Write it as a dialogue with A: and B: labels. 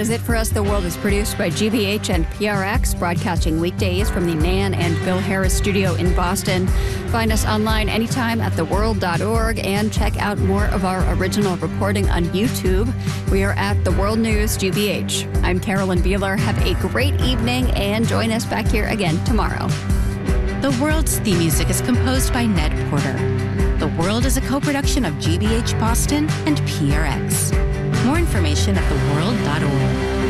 A: Is it for us? The World is produced by GBH and PRX, broadcasting weekdays from the Nan and Bill Harris studio in Boston. Find us online anytime at theworld.org and check out more of our original reporting on YouTube. We are at The World News GBH. I'm Carolyn Beeler. Have a great evening and join us back here again tomorrow.
B: The World's theme music is composed by Ned Porter. The World is a co-production of GBH Boston and PRX. More information at theworld.org.